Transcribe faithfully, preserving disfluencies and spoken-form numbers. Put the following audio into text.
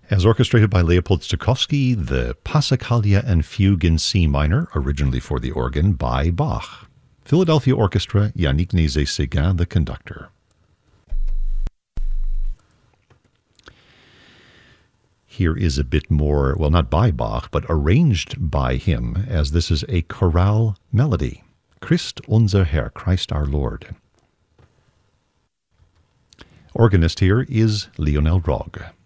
As orchestrated by Leopold Stokowski, the Passacaglia and Fugue in C minor, originally for the organ by Bach. Philadelphia Orchestra, Yannick Nézet-Séguin, the conductor. Here is a bit more, well, not by Bach, but arranged by him, as this is a chorale melody. Christ unser Herr, Christ our Lord. Organist here is Lionel Rogge.